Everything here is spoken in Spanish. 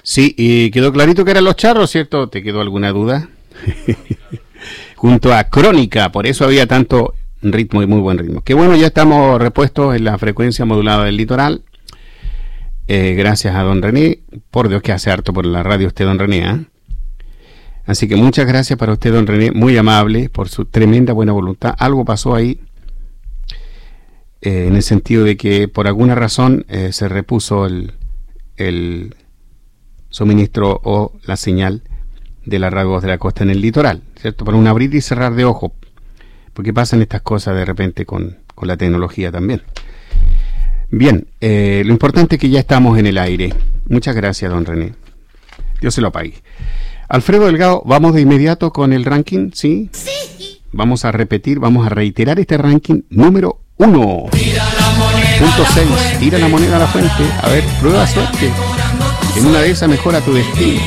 Sí, y quedó clarito que eran los charros, ¿cierto? ¿Te quedó alguna duda? Junto a Crónica, por eso había tanto ritmo y muy buen ritmo. Que bueno, ya estamos repuestos en la frecuencia modulada del litoral. Gracias a don René. Por Dios que hace harto por la radio usted, don René, ¿eh? Así que muchas gracias para usted, don René, muy amable, por su tremenda buena voluntad. Algo pasó ahí, en el sentido de que por alguna razón se repuso el suministro o la señal de la radio Voz de la Costa en el litoral, ¿cierto? Para un abrir y cerrar de ojo, porque pasan estas cosas de repente con la tecnología también. Bien, lo importante es que ya estamos en el aire. Muchas gracias, don René. Dios se lo pague. Alfredo Delgado, vamos de inmediato con el ranking, ¿sí? Sí. Vamos a reiterar este ranking número 1. Punto 6. Tira la moneda a la fuente. A ver, prueba suerte. En una de esas mejora tu destino.